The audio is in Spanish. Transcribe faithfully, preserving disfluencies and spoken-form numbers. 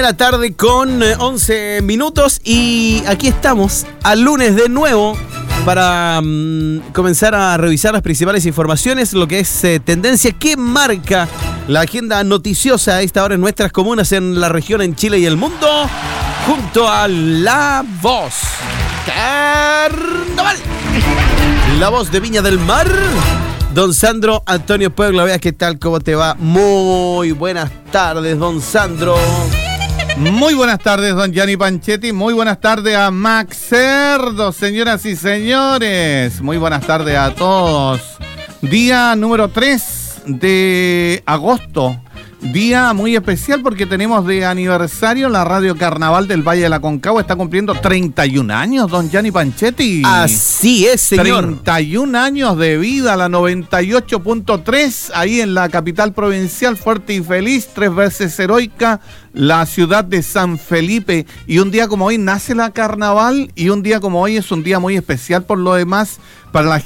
de la tarde con once minutos y aquí estamos al lunes de nuevo para um, comenzar a revisar las principales informaciones, lo que es eh, tendencia que marca la agenda noticiosa a esta hora en nuestras comunas, en la región, en Chile y el mundo, junto a La Voz Carnaval, la voz de Viña del Mar. Don Sandro Antonio Puebla, veas qué tal, cómo te va. Muy buenas tardes, don Sandro. Muy buenas tardes, don Gianni Panchetti. Muy buenas tardes a Max Cerdo, señoras y señores. Muy buenas tardes a todos. Día número tres de agosto. Día muy especial porque tenemos de aniversario la Radio Carnaval del Valle de la Concagua. Está cumpliendo treinta y un años, don Gianni Panchetti. Así es, señor. treinta y un años de vida, la noventa y ocho punto tres, ahí en la capital provincial, fuerte y feliz, tres veces heroica, la ciudad de San Felipe. Y un día como hoy nace la Carnaval, y un día como hoy es un día muy especial por lo demás para la